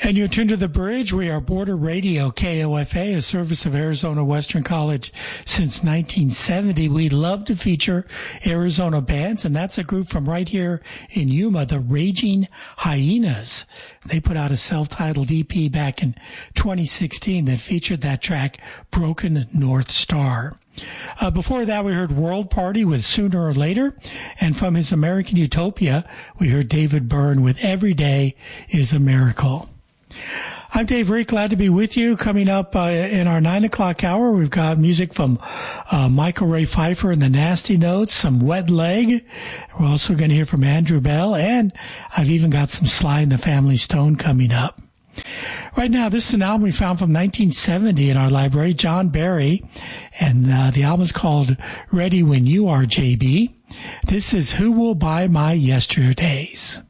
And you're tuned to The Bridge. We are Border Radio, KOFA, a service of Arizona Western College since 1970. We love to feature Arizona bands, and that's a group from right here in Yuma, the Raging Hyenas. They put out a self-titled EP back in 2016 that featured that track, Broken North Star. Before that, we heard World Party with Sooner or Later. And from his American Utopia, we heard David Byrne with Every Day is a Miracle. I'm Dave Reek, glad to be with you. Coming up in our 9 o'clock hour, we've got music from Michael Ray Pfeiffer and the Nasty Notes, some Wet Leg. We're also going to hear from Andrew Bell, and I've even got some Sly and the Family Stone coming up. Right now, this is an album we found from 1970 in our library, John Barry, and the album is called Ready When You Are, JB. This is Who Will Buy My Yesterdays.